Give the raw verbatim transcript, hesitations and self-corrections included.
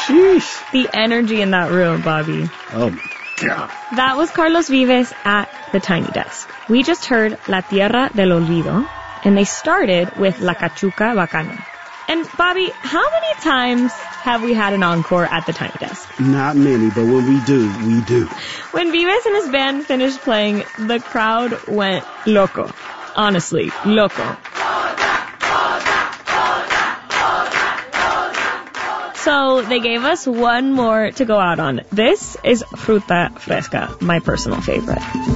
Sheesh. The energy in that room, Bobby. Oh, my God. That was Carlos Vives at the Tiny Desk. We just heard La Tierra del Olvido, and they started with La Cachuca Bacana. And, Bobby, how many times have we had an encore at the Tiny Desk? Not many, but when we do, we do. When Vives and his band finished playing, the crowd went loco. Honestly, loco. So they gave us one more to go out on. This is Fruta Fresca, my personal favorite.